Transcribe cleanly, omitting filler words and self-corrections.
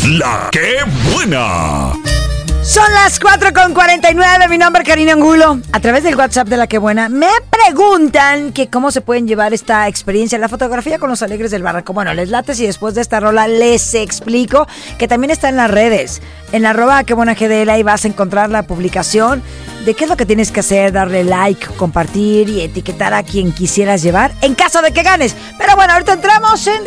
La que buena. Son las 4:49, mi nombre es Karina Angulo. A través del WhatsApp de La Que Buena me preguntan que cómo se pueden llevar esta experiencia, la fotografía con los alegres del barranco. Bueno, les late si después de esta rola les explico que también está en las redes. En @QueBuenaGDL ahí vas a encontrar la publicación de qué es lo que tienes que hacer, darle like, compartir y etiquetar a quien quisieras llevar en caso de que ganes. Pero bueno, ahorita entramos en